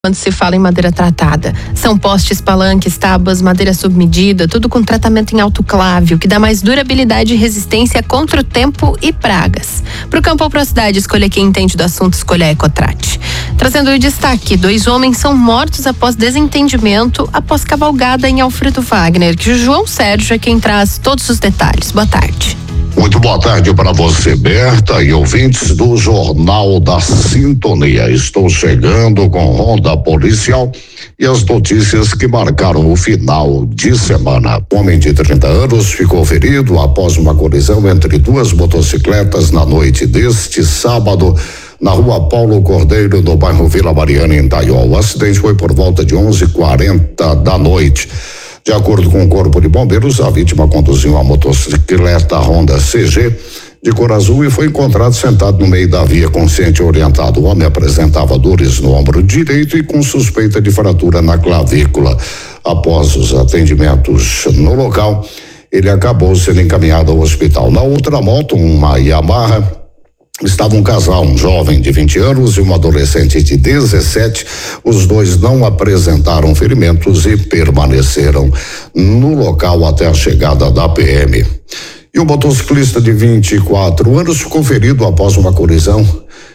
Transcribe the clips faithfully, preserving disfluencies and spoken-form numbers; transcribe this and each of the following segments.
quando se fala em madeira tratada. São postes, palanques, tábuas, madeira sob medida, tudo com tratamento em autoclave, o que dá mais durabilidade e resistência contra o tempo e pragas. Pro campo ou pra cidade, escolha quem entende do assunto, escolha a Ecotrate. Trazendo o destaque, dois homens são mortos após desentendimento, após cavalgada em Alfredo Wagner, que o João Sérgio é quem traz todos os detalhes. Boa tarde. Muito boa tarde para você, Berta, e ouvintes do Jornal da Sintonia. Estou chegando com ronda policial e as notícias que marcaram o final de semana. Homem de trinta anos ficou ferido após uma colisão entre duas motocicletas na noite deste sábado, na rua Paulo Cordeiro, no bairro Vila Mariana, em Taiol. O acidente foi por volta de onze e quarenta da noite. De acordo com o Corpo de Bombeiros, a vítima conduziu uma motocicleta Honda C G de cor azul e foi encontrado sentado no meio da via, consciente e orientado. O homem apresentava dores no ombro direito e com suspeita de fratura na clavícula. Após os atendimentos no local, ele acabou sendo encaminhado ao hospital. Na outra moto, uma Yamaha, estava um casal, um jovem de vinte anos e uma adolescente de dezessete. Os dois não apresentaram ferimentos e permaneceram no local até a chegada da P M. E o motociclista de vinte e quatro anos ficou ferido após uma colisão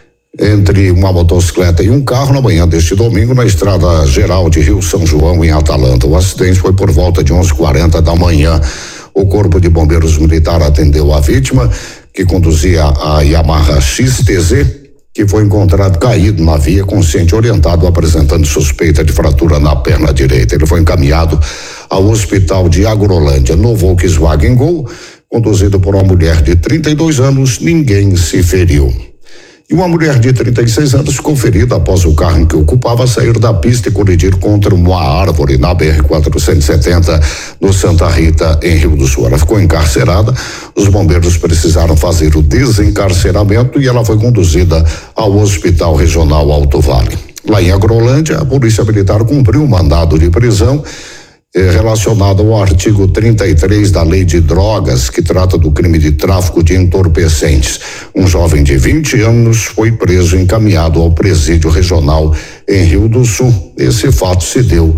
entre uma motocicleta e um carro na manhã deste domingo na estrada geral de Rio São João, em Atalanta. O acidente foi por volta de onze e quarenta da manhã. O Corpo de Bombeiros Militar atendeu a vítima, que conduzia a Yamaha X T Z, que foi encontrado caído na via, consciente e orientado, apresentando suspeita de fratura na perna direita. Ele foi encaminhado ao hospital de Agrolândia. No Volkswagen Gol, conduzido por uma mulher de trinta e dois anos, ninguém se feriu. E uma mulher de trinta e seis anos ficou ferida após o carro em que ocupava sair da pista e colidir contra uma árvore na B R quatrocentos e setenta, no Santa Rita, em Rio do Sul. Ela ficou encarcerada, os bombeiros precisaram fazer o desencarceramento e ela foi conduzida ao Hospital Regional Alto Vale. Lá em Agrolândia, a Polícia Militar cumpriu o mandado de prisão relacionado ao artigo trinta e três da Lei de Drogas, que trata do crime de tráfico de entorpecentes. Um jovem de vinte anos foi preso e encaminhado ao presídio regional em Rio do Sul. Esse fato se deu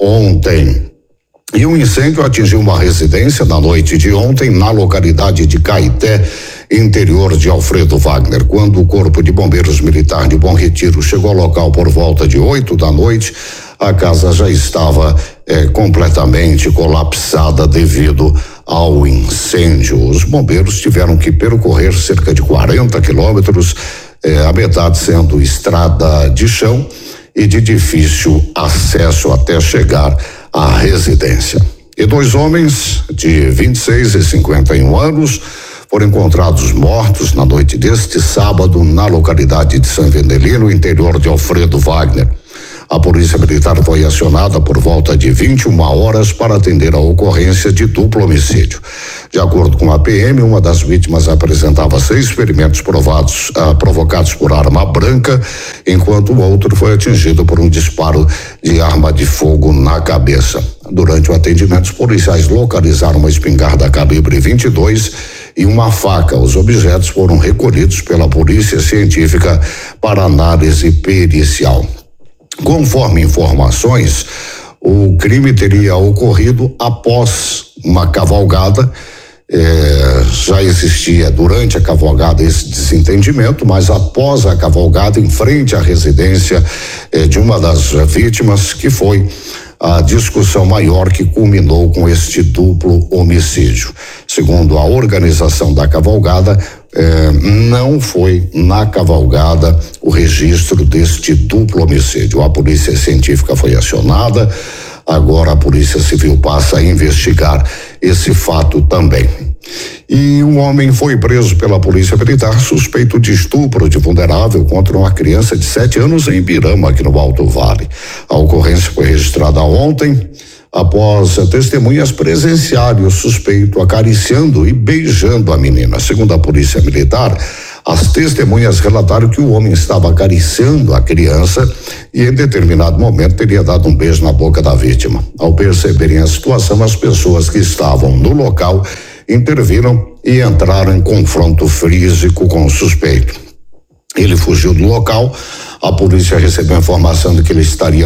ontem. E um incêndio atingiu uma residência na noite de ontem na localidade de Caeté, interior de Alfredo Wagner. Quando o Corpo de Bombeiros Militar de Bom Retiro chegou ao local por volta de oito da noite, a casa já estava eh, completamente colapsada devido ao incêndio. Os bombeiros tiveram que percorrer cerca de quarenta quilômetros, eh, a metade sendo estrada de chão e de difícil acesso até chegar à residência. E dois homens de vinte e seis e cinquenta e um anos foram encontrados mortos na noite deste sábado na localidade de São Vendelino, interior de Alfredo Wagner. A Polícia Militar foi acionada por volta de vinte e uma horas para atender a ocorrência de duplo homicídio. De acordo com a P M, uma das vítimas apresentava seis ferimentos provados, ah, provocados por arma branca, enquanto o outro foi atingido por um disparo de arma de fogo na cabeça. Durante o atendimento, os policiais localizaram uma espingarda calibre vinte e dois e uma faca. Os objetos foram recolhidos pela Polícia Científica para análise pericial. Conforme informações, o crime teria ocorrido após uma cavalgada. Eh, já existia durante a cavalgada esse desentendimento, mas após a cavalgada, em frente à residência eh, de uma das vítimas, que foi a discussão maior que culminou com este duplo homicídio. Segundo a organização da cavalgada, eh, não foi na cavalgada o registro deste duplo homicídio. A Polícia Científica foi acionada, agora a Polícia Civil passa a investigar esse fato também. E um homem foi preso pela Polícia Militar suspeito de estupro de vulnerável contra uma criança de sete anos em Ibirama, aqui no Alto Vale. A ocorrência foi registrada ontem após testemunhas presenciarem o suspeito acariciando e beijando a menina. Segundo a Polícia Militar, as testemunhas relataram que o homem estava acariciando a criança e em determinado momento teria dado um beijo na boca da vítima. Ao perceberem a situação, as pessoas que estavam no local interviram e entraram em confronto físico com o suspeito. Ele fugiu do local. A polícia recebeu a informação de que ele estaria